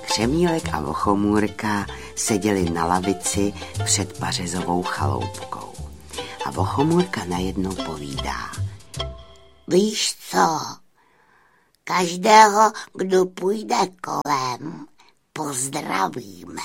Křemílek a Vochomůrka seděli na lavici před pařezovou chaloupkou. A Vochomůrka najednou povídá. Víš co? Každého, kdo půjde kolem, pozdravíme.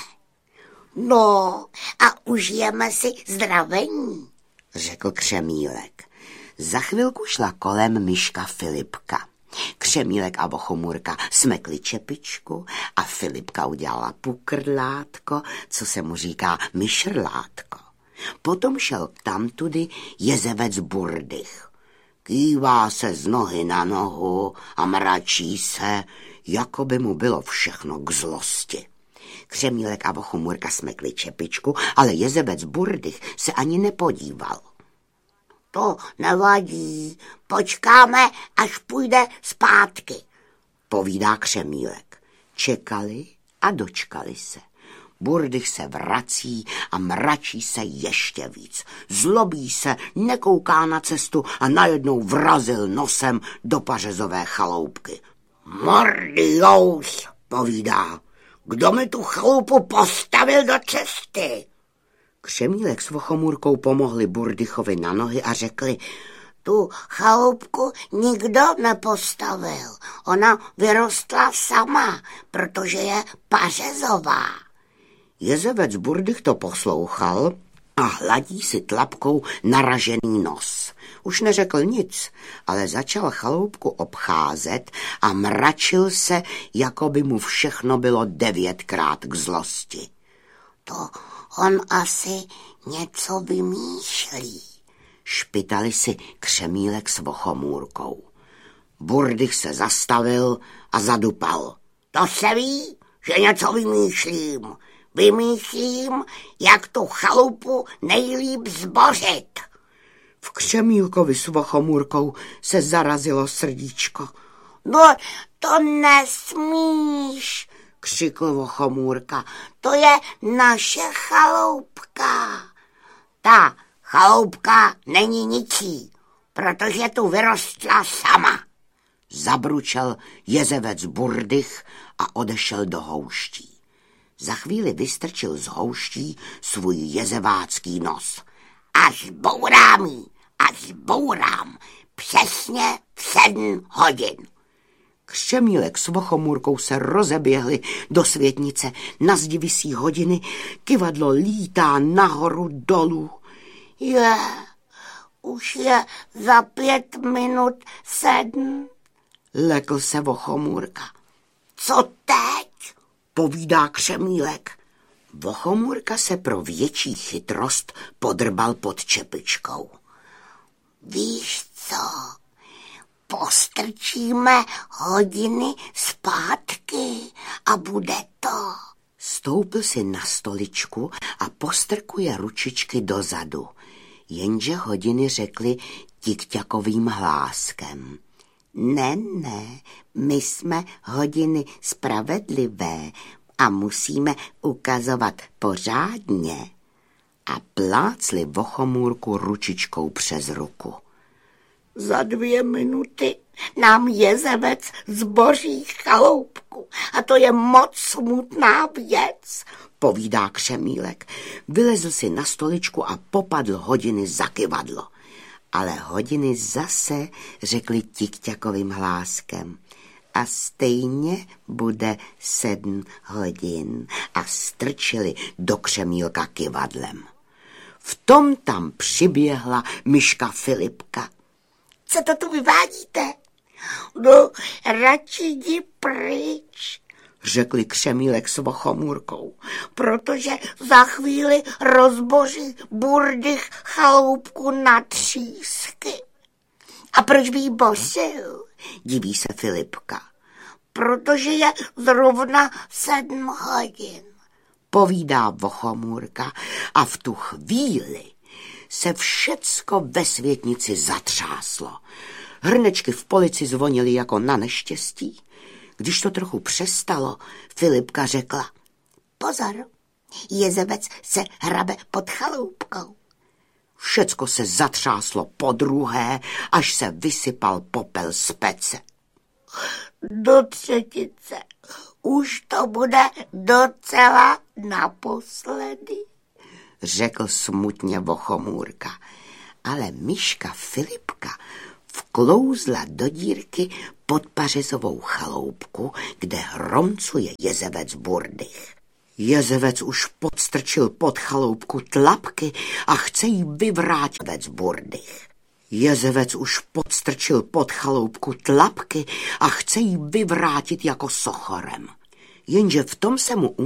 No a užijeme si zdravení, řekl Křemílek. Za chvilku šla kolem myška Filipka. Křemílek a Vochomůrka smekli čepičku a Filipka udělala pukrdlátko, co se mu říká myšrlátko. Potom šel tamtudy jezevec Burdych. Kývá se z nohy na nohu a mračí se, jako by mu bylo všechno k zlosti. Křemílek a Vochomůrka smekli čepičku, ale jezevec Burdych se ani nepodíval. To nevadí, počkáme, až půjde zpátky, povídá Křemílek. Čekali a dočkali se. Burdych se vrací a mračí se ještě víc. Zlobí se, nekouká na cestu a najednou vrazil nosem do pařezové chaloupky. Mordious, povídá, kdo mi tu chaloupu postavil do cesty? Křemílek s Vochomůrkou pomohli Burdychovi na nohy a řekli, tu chaloupku nikdo nepostavil. Ona vyrostla sama, protože je pařezová. Jezevec Burdych to poslouchal a hladí si tlapkou naražený nos. Už neřekl nic, ale začal chaloupku obcházet a mračil se, jako by mu všechno bylo 9krát k zlosti. To on asi něco vymýšlí, špitali si Křemílek s Vochomůrkou. Burdych se zastavil a zadupal. To se ví, že něco vymýšlím. Vymýšlím, jak tu chalupu nejlíp zbořit. V Křemílkovi s Vochomůrkou se zarazilo srdíčko. No, to nesmíš, křikl Vochomůrka. To je naše chaloupka. Ta chaloupka není ničí, protože tu vyrostla sama. Zabručel jezevec Burdych a odešel do houští. Za chvíli vystrčil z houští svůj jezevácký nos. A zbourám jí, a zbourám, přesně v 7 hodin. Křemílek s Vochomůrkou se rozeběhli do světnice, na zdi visí hodiny, kyvadlo lítá nahoru dolů. Už je za 5 minut 7, lekl se Vochomůrka. Co teď? Povídá Křemílek. Vochomůrka se pro větší chytrost podrbal pod čepičkou. Víš co? Postrčíme hodiny zpátky a bude to. Stoupil si na stoličku a postrkuje ručičky dozadu. Jenže hodiny řekly tikťakovým hláskem. Ne, my jsme hodiny spravedlivé a musíme ukazovat pořádně. A plácli Vochomůrku ručičkou přes ruku. Za 2 minuty nám jezevec zboří chaloupku a to je moc smutná věc, povídá Křemílek. Vylezl si na stoličku a popadl hodiny za kyvadlo. Ale hodiny zase řekli tikťakovým hláskem. A stejně bude 7 hodin. A strčili do Křemílka kyvadlem. V tom tam přiběhla myška Filipka. Co to tu vyvádíte? No, radši jdi pryč, řekli Křemílek s Vochomůrkou. Protože za chvíli rozboří Burdych chaloupku na třísky. A proč by jí bořil? Diví se Filipka. Protože je zrovna 7 hodin, povídá Vochomůrka a v tu chvíli se všecko ve světnici zatřáslo. Hrnečky v polici zvonily jako na neštěstí. Když to trochu přestalo, Filipka řekla. Pozor, jezevec se hrabe pod chaloupkou. Všecko se zatřáslo podruhé, až se vysypal popel z pece. Do třetice už to bude docela naposledy, řekl smutně Vochomůrka. Ale myška Filipka vklouzla do dírky pod pařezovou chaloupku, kde hromcuje jezevec Burdych. Jezevec už podstrčil pod chaloupku tlapky a chce jí vyvrátit Burdych. Jezevec už podstrčil pod chaloupku tlapky a chce jí vyvrátit jako sochorem. Jenže v tom se mu